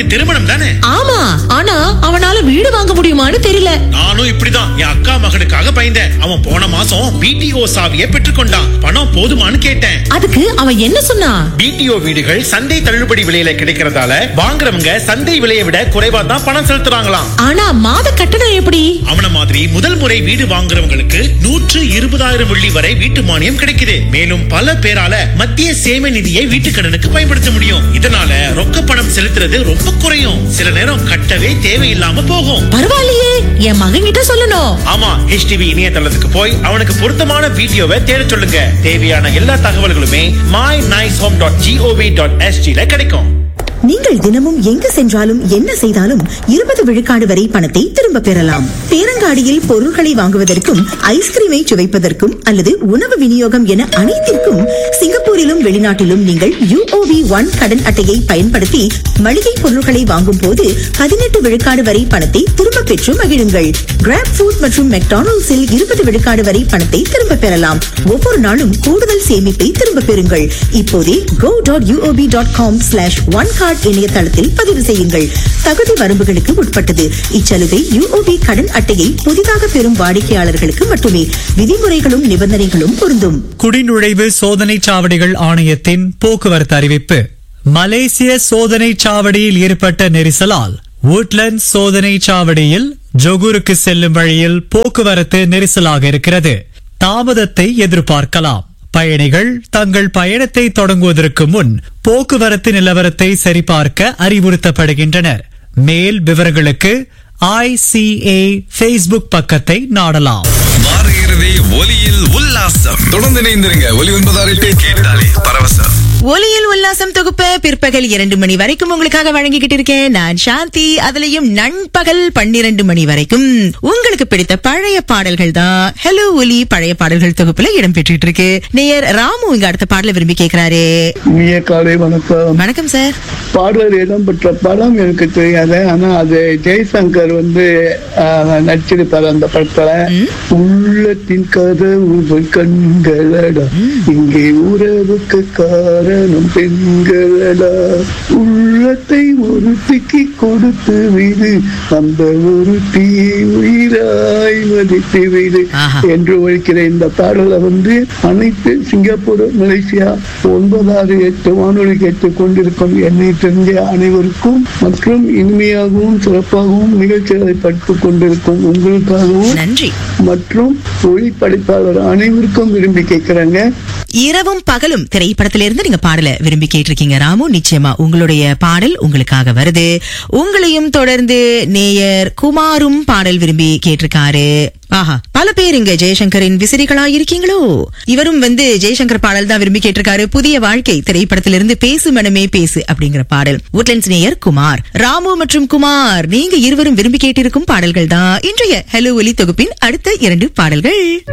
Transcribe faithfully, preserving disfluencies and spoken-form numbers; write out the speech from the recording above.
திருமணம் தானே? ஆமா, ஆனா அவனால வீடு வாங்க முடியுமான்னு தெரியல. நானும் இப்படிதான் என் அக்கா மகனுக்காக பயந்தேன். அவன் போன மாசம் பிடிஓ சாவியை பெற்றுக்கொண்டான். பணம் போதுமான்னு கேட்டேன். அதுக்கு அவன் என்ன சொன்னா? பிடிஓ வீடுகள் சந்தை தள்ளுபடி விலையில கிடைக்கிறதால வாங்குறவங்க சந்தை விலையை விட குறைவா தான் பணம் செலுத்துறாங்களாம். ஆனா மாத கட்டணம் எப்படி? அவன மாதிரி முதல் முறை வீடு வாங்குறவங்களுக்கு நூற்று இருபதாயிரம் வெள்ளி வரை வீட்டு மானியம் கிடைக்குது. மேலும் பல பேரால மத்திய சேம நிதியை வீட்டு கடனுக்கு பயன்படுத்த முடியும். இதனால ரொக்க பணம் செலுத்துறது ரொம்ப குறையும். சில நேரம் கட்டவே தேவையில்லாம போகும். பரவாயில்லையே, என் மகன் கிட்ட சொல்லணும். ஆமா, ஹெச்டிவி இணையதளத்துக்கு போய் அவனுக்கு பொருத்தமான வீடியோவை தேட சொல்லுங்க. தேவையான எல்லா தகவல்களுமே my nice home dot gov dot SG ல கிடைக்கும். நீங்கள் தினமும் எங்கு சென்றாலும் என்ன செய்தாலும் இருபது விழுக்காடு வரை பணத்தை திரும்ப பெறலாம். பேரங்காடியில் பொருட்களை வாங்குவதற்கும் ஐஸ்கிரீமை சுவைப்பதற்கும் அல்லது உணவு விநியோகம் என அனைத்திற்கும் சிங்கப்பூரிலும் வெளிநாட்டிலும் நீங்கள் யூஓவி ஒன் கடன் அட்டையை பயன்படுத்தி மளிகை பொருட்களை வாங்கும் போது பதினெட்டு விழுக்காடு வரை பணத்தை திரும்ப பெற்று மகிழுங்கள். கிராப் ஃபுட் மற்றும் மெக்டானல்ட்ஸில் இருபது விழுக்காடு வரை பணத்தை திரும்ப பெறலாம். ஒவ்வொரு நாளும் கூடுதல் சேமிப்பை திரும்ப பெறுங்கள். இப்போதே go dot UOB dot com slash one card இணையதளத்தில் பதிவு செய்யுங்கள். தகுதி வரம்புகளுக்கு உட்பட்டது. இச்சலுகை யூஓபி கடன் அட்டையை புதிதாக பெறும் வாடிக்கையாளர்களுக்கு மட்டுமே. விதிமுறைகளும் நிபந்தனைகளும் பொருந்தும். குடிநுழைவு சோதனை சாவடிகள் ஆணையத்தின் போக்குவரத்து அறிவிப்பு. மலேசிய சோதனை சாவடியில் ஏற்பட்ட நெரிசலால் woodlands சோதனை சாவடியில் ஜொகூருக்கு செல்லும் வழியில் போக்குவரத்து நெரிசலாக இருக்கிறது. தாமதத்தை எதிர்பார்க்கலாம். பயணிகள் தங்கள் பயணத்தை தொடங்குவதற்கு முன் போக்குவரத்து நிலவரத்தை சரிபார்க்க அறிவுறுத்தப்படுகின்றனர். மேல் விவரங்களுக்கு ஐசிஏ ஃபேஸ்புக் பக்கத்தை நாடலாம். வார இறுதி ஒலியில் உல்லாசம். தொடர்ந்து இணைந்திருங்க. ஒலி ஒன்பதாறு கேட்டாலே பரவசம். ஒலியில் உல்லாசம் தொகுப்ப பிற்பகல் இரண்டு மணி வரைக்கும் உங்களுக்காக வழங்கிக்கிட்டு இருக்கேன் நான் சாந்தி. அதுலயும் நண்பகல் பன்னிரண்டு மணி வரைக்கும் உங்களுக்கு பிடித்த பழைய பாடல்கள் தான் ஹலோ ஒலி பழைய பாடல்கள் தொகுப்புல இடம் பெற்றுட்டு இருக்கு. நேயர் ராமு இங்க அடுத்த பாடல விரும்பி கேக்குறாரு. காலை வணக்கம். வணக்கம் சார். பாடல் இடம் பெற்ற படம் எனக்கு தெரியாது, ஆனா அது ஜெய்சங்கர் வந்து நடிச்சிருப்பாரு அந்த படத்துல. உள்ளத்தின் கதவு கண்களடா, இங்கே உறவுக்கு காரணம் பெண்களடா, உள்ளத்தை ஒருத்திக்கு கொடுத்து விடு, அந்த ஒருத்தியை உயிராய் மதித்து விடு என்று ஒழிக்கிற இந்த பாடலை வந்து அனைத்து சிங்கப்பூர் மலேசியா ஒன்பதாறு எட்டு வானொலி கேட்டுக் கொண்டிருக்கும் என்னை தெரிஞ்ச அனைவருக்கும் மற்றும் இனிமையாகவும் சிறப்பாகவும் நிகழ்ச்சிகளை படித்துக் கொண்டிருக்கும் உங்களுக்காகவும் நன்றி மற்றும் ஒளிப்படைப்பாளர் அனைவருக்கும் விரும்பி கேட்கிறாங்க. இரவும் பகலும் திரைப்படத்திலிருந்து நீங்க பாடல விரும்பி கேட்டிருக்கீங்க ராமு. நிச்சயமா உங்களுடைய பாடல் உங்களுக்காக வருது. உங்களையும் தொடர்ந்து நேயர் குமாரும் பாடல் விரும்பி கேட்டிருக்காரு. ஆஹா, பல பேர் இங்க ஜெயசங்கரின் விசிறிகளா இருக்கீங்களோ. இவரும் வந்து ஜெயசங்கர் பாடல் தான் விரும்பி கேட்டிருக்காரு. புதிய வாழ்க்கை திரைப்படத்திலிருந்து பேசு மனமே பேசு அப்படிங்கிற பாடல். woodlands நேயர் குமார். ராமு மற்றும் குமார் நீங்க இருவரும் விரும்பி கேட்டிருக்கும் பாடல்கள் தான் இன்றைய ஹலோ ஒலி தொகுப்பின் அடுத்த இரண்டு பாடல்கள்.